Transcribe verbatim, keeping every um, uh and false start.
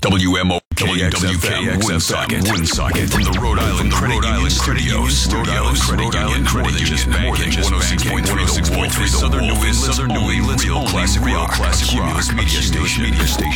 W M O K X F M Woonsocket. Woonsocket. From the Rhode Island Credit Union Studios. Rhode Island Credit Union. More than just banking. one oh six point three Southern New England's only real classic rock. Cumulus Media Station.